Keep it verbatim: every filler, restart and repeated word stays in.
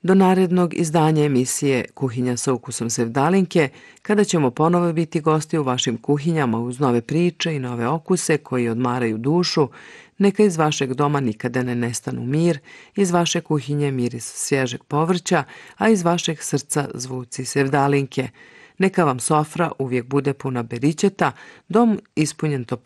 Do narednog izdanja emisije Kuhinja sa ukusom Sevdalinke, kada ćemo ponovo biti gosti u vašim kuhinjama uz nove priče i nove okuse koji odmaraju dušu, neka iz vašeg doma nikada ne nestanu mir, iz vaše kuhinje miris svježeg povrća, a iz vašeg srca zvuci Sevdalinke. Neka vam sofra uvijek bude puna beričeta, dom ispunjen toplotom